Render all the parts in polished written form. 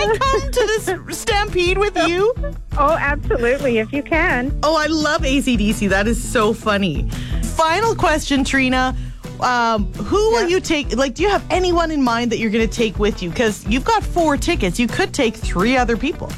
I come to this Stampede with you? Oh, absolutely, if you can. Oh, I love AC/DC. That is so funny. Final question, Trina. Who will you take? Like, do you have anyone in mind that you're going to take with you? Because you've got 4 tickets. You could take 3 other people.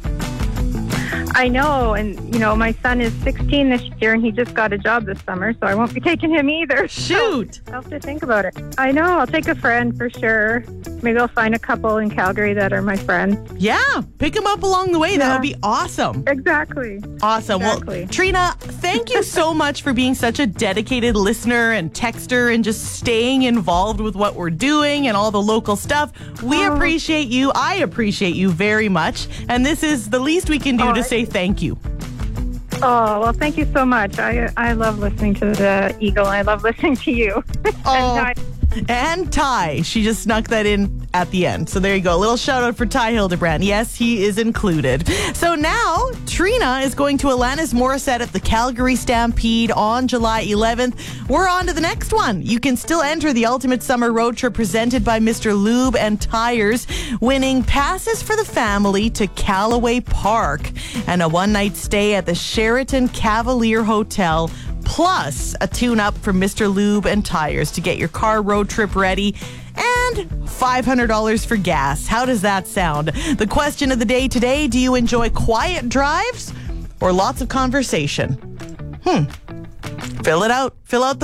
I know, and my son is 16 this year, and he just got a job this summer, so I won't be taking him either. Shoot. So I'll have to think about it. I know, I'll take a friend for sure. Maybe I'll find a couple in Calgary that are my friends. Yeah, pick them up along the way. That would be awesome. Exactly. Awesome. Exactly. Well, Trina, thank you so much for being such a dedicated listener and texter and just staying involved with what we're doing and all the local stuff. We appreciate you. I appreciate you very much. And this is the least we can do to say thank you. Oh, well, thank you so much. I love listening to the Eagle. I love listening to you. And Ty. She just snuck that in at the end. So there you go. A little shout out for Ty Hildebrand. Yes, he is included. So now Trina is going to Alanis Morissette at the Calgary Stampede on July 11th. We're on to the next one. You can still enter the Ultimate Summer Road Trip presented by Mr. Lube and Tires, winning passes for the family to Callaway Park and a one-night stay at the Sheraton Cavalier Hotel, plus a tune-up from Mr. Lube and Tires to get your car road trip ready, and $500 for gas. How does that sound? The question of the day today, do you enjoy quiet drives or lots of conversation? Fill it out. Fill out the